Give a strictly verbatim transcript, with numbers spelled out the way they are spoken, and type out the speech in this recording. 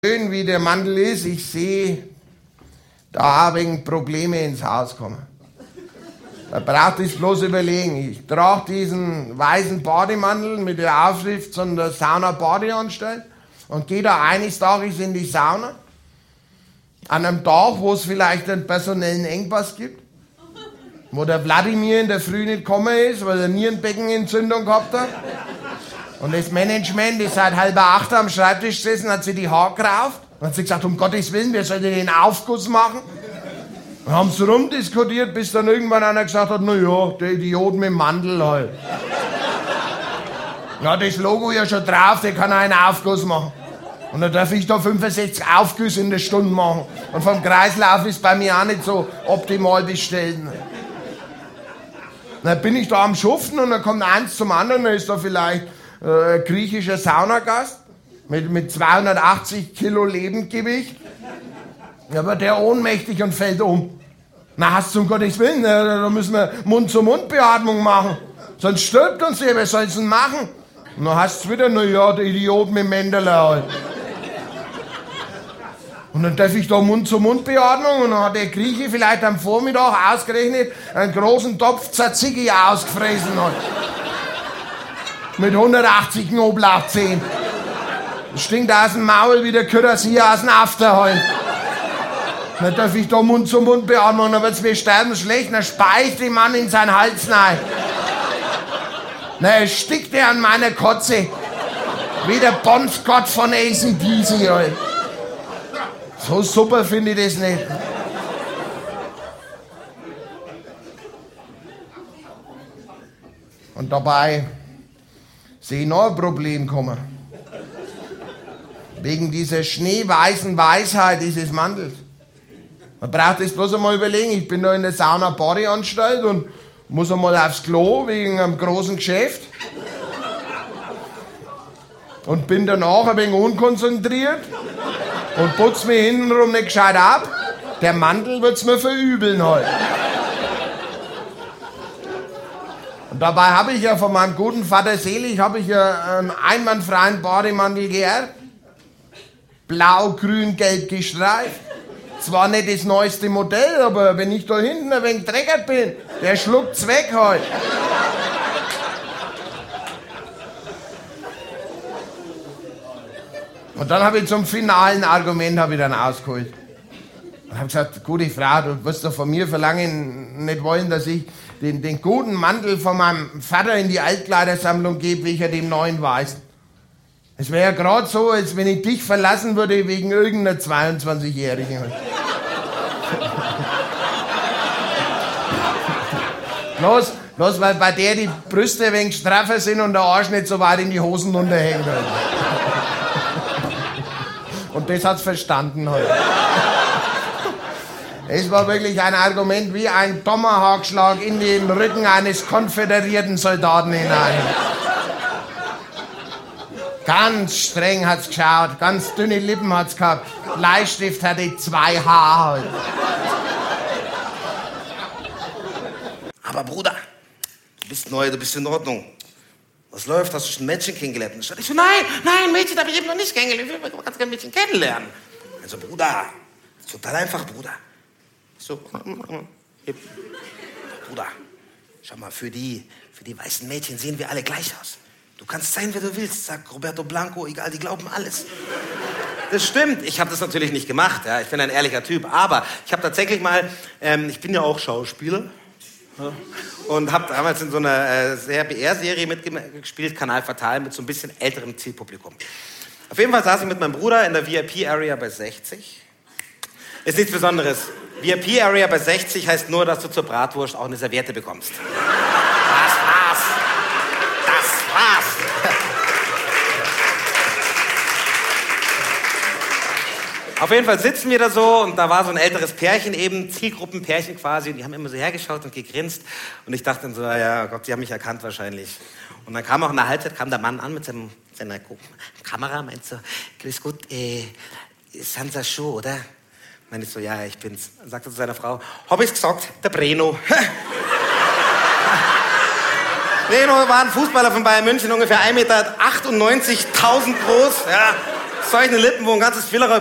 Schön wie der Mandel ist, ich sehe, da habe ich Probleme ins Haus kommen. Da braucht es bloß überlegen. Ich trage diesen weißen Bademantel mit der Aufschrift von der Sauna-Badeanstalt und gehe da eines Tages in die Sauna. An einem Tag, wo es vielleicht einen personellen Engpass gibt. Wo der Wladimir in der Früh nicht gekommen ist, weil er Nierenbeckenentzündung gehabt hat. Und das Management ist seit halb acht am Schreibtisch gesessen, hat sie die Haare gerauft. Und hat sie gesagt, um Gottes Willen, wir sollten den Aufguss machen. Und haben sie rumdiskutiert, bis dann irgendwann einer gesagt hat, na ja, der Idiot mit dem Mandel halt. Ja, das Logo ja schon drauf, der kann einen Aufguss machen. Und dann darf ich da fünfundsechzig Aufgüsse in der Stunde machen. Und vom Kreislauf ist bei mir auch nicht so optimal bestellt. Dann bin ich da am Schuften und dann kommt eins zum anderen, dann ist da vielleicht äh, ein griechischer Saunagast mit, mit zweihundertachtzig Kilo Lebendgewicht. Aber der ohnmächtig und fällt um. Na, hast du um Gottes Willen, da müssen wir Mund-zu-Mund-Beatmung machen. Sonst stirbt uns der, wer soll's denn machen? Und dann hast du wieder, na ja, der Idiot mit dem Mendele halt. Und dann darf ich da Mund-zu-Mund-Beatmung und dann hat der Grieche vielleicht am Vormittag ausgerechnet einen großen Topf Tzatziki ausgefressen hat. Mit hundertachtzig Knoblauchzehen. Das stinkt aus dem Maul wie der Kürassier aus dem Afterhall. Dann darf ich da Mund-zu-Mund-Beatmung, dann wird's mir sterben schlecht, dann speicht der Mann in seinen Hals rein. Na, er stickt er an meiner Kotze. Wie der Bon-Scott von A C D C, halt. So super finde ich das nicht. Und dabei sehe ich noch ein Problem kommen. Wegen dieser schneeweißen Weisheit dieses Mandels. Man braucht das bloß einmal überlegen. Ich bin da in der Sauna-Badeanstalt und muss einmal aufs Klo wegen einem großen Geschäft. Und bin danach ein wenig unkonzentriert. Und putz mir hintenrum nicht gescheit ab. Der Mantel wird's mir verübeln heute. Und dabei habe ich ja von meinem guten Vater Selig habe ich ja einen einwandfreien Bademantel geerbt. Blau, grün, gelb gestreift. Zwar nicht das neueste Modell, aber wenn ich da hinten ein wenig dreckert bin, der schluckt's weg heute. Und dann habe ich zum finalen Argument habe ich dann ausgeholt. Und habe gesagt, gute Frau, du wirst doch von mir verlangen, nicht wollen, dass ich den, den guten Mantel von meinem Vater in die Altkleidersammlung gebe, wie ich ja dem neuen weiß. Es wäre ja gerade so, als wenn ich dich verlassen würde wegen irgendeiner zweiundzwanzigjährigen. bloß, bloß weil bei der die Brüste ein wenig straffer sind und der Arsch nicht so weit in die Hosen runterhängt. Und das hat's verstanden heute. Es war wirklich ein Argument wie ein Tomahawk-Schlag in den Rücken eines konföderierten Soldaten hinein. Ganz streng hat's geschaut, ganz dünne Lippen hat's gehabt. Bleistift hatte zwei Haare. Aber Bruder, du bist neu, du bist in Ordnung. Was läuft? Hast du schon ein Mädchen kennengelernt? Und ich so, nein, nein, Mädchen habe ich eben noch nicht kennengelernt. Ich will ganz gerne ein Mädchen kennenlernen. Also, Bruder, das ist total einfach, Bruder. So, Bruder, schau mal, für die, für die weißen Mädchen sehen wir alle gleich aus. Du kannst sein, wer du willst, sagt Roberto Blanco, egal, die glauben alles. Das stimmt, ich habe das natürlich nicht gemacht, ja. Ich bin ein ehrlicher Typ, aber ich habe tatsächlich mal, ähm, ich bin ja auch Schauspieler, ja, und habe damals in so einer äh, sehr B R-Serie mitgespielt, Kanal Fatal, mit so ein bisschen älterem Zielpublikum. Auf jeden Fall saß ich mit meinem Bruder in der V I P-Area bei sechzig. Ist nichts Besonderes. V I P-Area bei sechzig heißt nur, dass du zur Bratwurst auch eine Serviette bekommst. Das war's. Das war's. Auf jeden Fall sitzen wir da so und da war so ein älteres Pärchen eben, Zielgruppenpärchen quasi, und die haben immer so hergeschaut und gegrinst und ich dachte dann so, ja Gott, die haben mich erkannt wahrscheinlich. Und dann kam auch in der Halbzeit, kam der Mann an mit seinem, seiner Kamera, meint so, grüß Gott, äh, Sansa Show, oder? Meinte ich so, ja, ich bin's. Dann sagte er zu seiner Frau, hab ich's gesagt, der Breno. Breno war ein Fußballer von Bayern München, ungefähr ein Meter achtundneunzigtausend groß, ja. Solche Lippen, wo ein ganzes Villerer